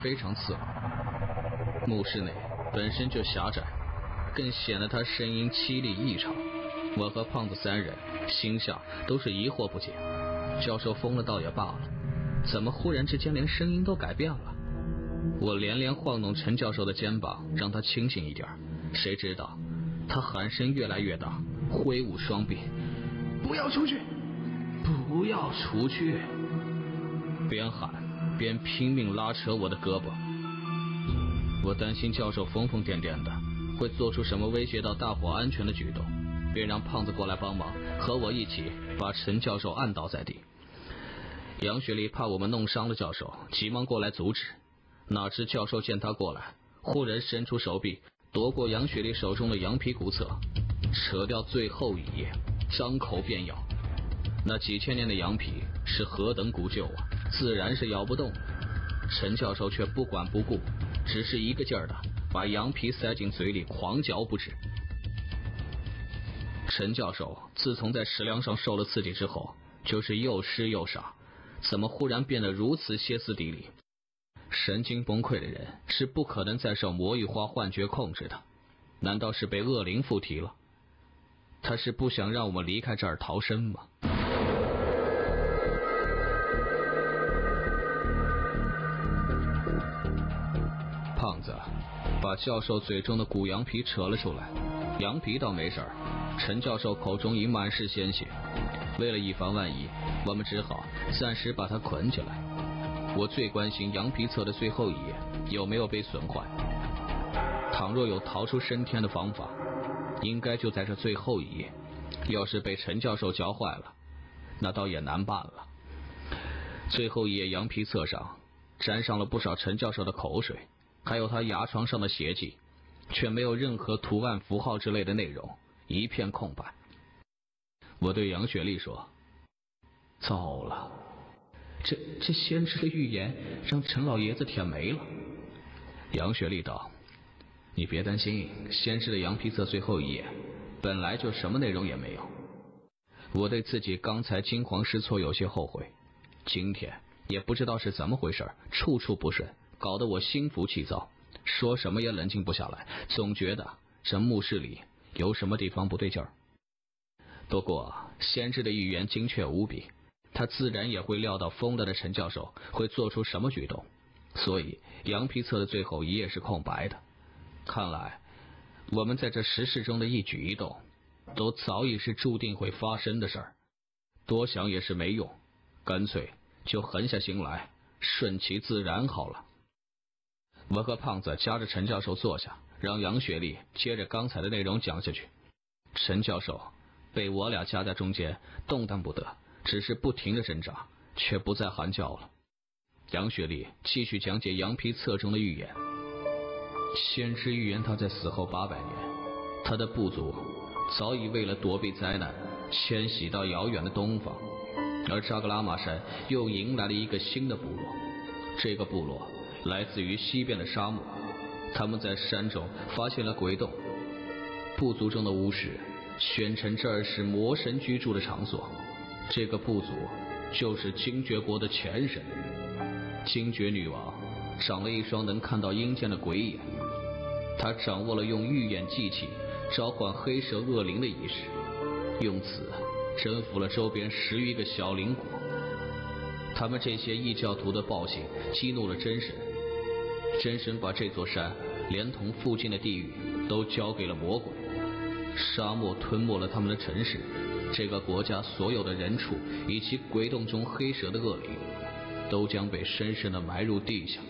非常刺耳。墓室内本身就狭窄，更显得他声音凄厉异常。我和胖子三人心下都是疑惑不解，教授疯了倒也罢了，怎么忽然之间连声音都改变了？我连连晃动陈教授的肩膀，让他清醒一点，谁知道他喊声越来越大，挥舞双臂，不要出去，不要出去，边喊边拼命拉扯我的胳膊。我担心教授疯疯癫癫的会做出什么威胁到大伙安全的举动，便让胖子过来帮忙，和我一起把陈教授按倒在地。杨雪丽怕我们弄伤了教授，急忙过来阻止。哪知教授见他过来，忽然伸出手臂夺过杨雪丽手中的羊皮古册，扯掉最后一页，张口便咬。那几千年的羊皮是何等古旧啊，自然是咬不动。陈教授却不管不顾，只是一个劲儿的把羊皮塞进嘴里狂嚼不止。陈教授自从在食粮上受了刺激之后，就是又湿又傻，怎么忽然变得如此歇斯底里？神经崩溃的人是不可能再受魔芋花幻觉控制的，难道是被恶灵附体了？他是不想让我们离开这儿逃生吗？胖子把教授嘴中的古羊皮扯了出来，羊皮倒没事儿，陈教授口中已满是鲜血。为了以防万一，我们只好暂时把他捆起来。我最关心羊皮册的最后一页有没有被损坏，倘若有逃出升天的方法，应该就在这最后一页。要是被陈教授嚼坏了，那倒也难办了。最后一页羊皮册上沾上了不少陈教授的口水，还有他牙床上的血迹，却没有任何图案符号之类的内容，一片空白。我对杨雪丽说，糟了，这先知的预言让陈老爷子舔没了。杨雪丽道，你别担心，先知的羊皮册最后一页本来就什么内容也没有。我对自己刚才惊慌失措有些后悔，今天也不知道是怎么回事，处处不顺，搞得我心浮气躁，说什么也冷静不下来，总觉得这墓室里有什么地方不对劲儿。不过先知的预言精确无比，他自然也会料到疯了的陈教授会做出什么举动，所以羊皮册的最后一页是空白的。看来我们在这时事中的一举一动都早已是注定会发生的事儿，多想也是没用，干脆就狠下心来，顺其自然好了。我和胖子夹着陈教授坐下，让杨雪丽接着刚才的内容讲下去。陈教授被我俩夹在中间，动弹不得，只是不停的挣扎，却不再喊叫了。杨雪丽继续讲解羊皮册中的预言。先知预言他在死后800年，他的部族早已为了躲避灾难迁徙到遥远的东方，而扎格拉玛山又迎来了一个新的部落。这个部落来自于西边的沙漠，他们在山中发现了鬼洞，部族中的巫师宣称这儿是魔神居住的场所。这个部族就是精绝国的前身，精绝女王长了一双能看到阴间的鬼眼，她掌握了用预言祭器召唤黑蛇恶灵的仪式，用此征服了周边10余个小邻国。他们这些异教徒的暴行激怒了真神，真神把这座山连同附近的地域都交给了魔鬼，沙漠吞没了他们的城市，这个国家所有的人畜以及鬼洞中黑蛇的恶灵都将被深深地埋入地下。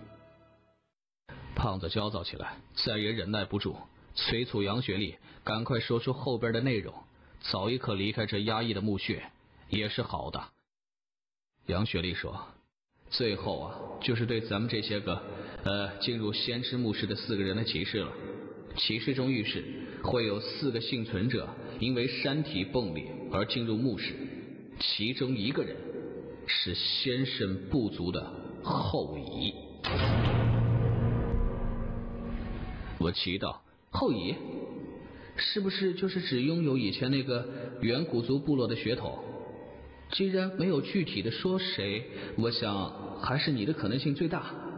胖子焦躁起来，再也忍耐不住，催促杨雪丽赶快说出后边的内容，早一刻离开这压抑的墓穴也是好的。杨雪丽说，最后啊，就是对咱们这些个进入先知墓室的4个人的启示了。启示中预示会有4个幸存者因为山体崩裂而进入墓室，其中1个人是先神部族的后裔。我祈祷，后裔是不是就是只拥有以前那个远古族部落的血统？既然没有具体的说谁，我想还是你的可能性最大。